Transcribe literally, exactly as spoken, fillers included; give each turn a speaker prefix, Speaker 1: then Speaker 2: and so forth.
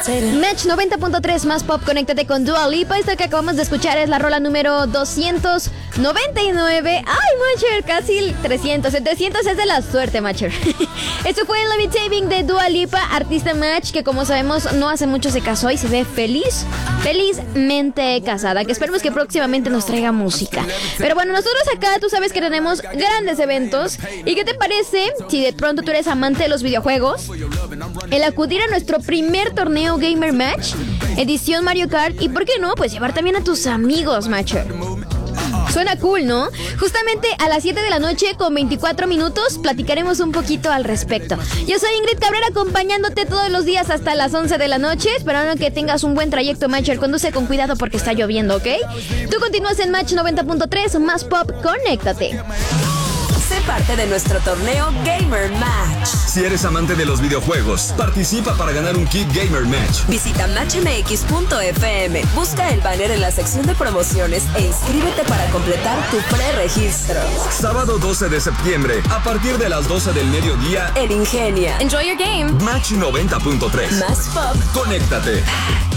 Speaker 1: Match noventa punto tres más pop, conéctate con Dua Lipa. Esta que acabamos de escuchar es la rola número doscientos noventa y nueve. Ay, Matcher, casi trescientos. setecientos es de la suerte, Matcher. Esto fue Levitating de Dua Lipa, artista Match, que como sabemos no hace mucho se casó y se ve feliz, felizmente casada, que esperemos que próximamente nos traiga música. Pero bueno, nosotros acá tú sabes que tenemos grandes eventos. ¿Y qué te parece si de pronto tú eres amante de los videojuegos? El acudir a nuestro primer torneo Gamer Match, edición Mario Kart, y por qué no, pues llevar también a tus amigos, Matcher. Suena cool, ¿no? Justamente a las siete de la noche con veinticuatro minutos platicaremos un poquito al respecto. Yo soy Ingrid Cabrera, acompañándote todos los días hasta las once de la noche, esperando que tengas un buen trayecto, Matcher. Conduce con cuidado porque está lloviendo, ¿ok? Tú continúas en Match noventa punto tres, más pop, conéctate.
Speaker 2: Sé parte de nuestro torneo Gamer Match.
Speaker 3: Si eres amante de los videojuegos, participa para ganar un kit Gamer Match.
Speaker 2: Visita match m x punto f m, busca el banner en la sección de promociones e inscríbete para completar tu preregistro.
Speaker 3: Sábado doce de septiembre, a partir de las doce del mediodía,
Speaker 2: en Ingenia.
Speaker 4: Enjoy your game.
Speaker 3: Match noventa punto tres.
Speaker 2: Más pop.
Speaker 3: Conéctate.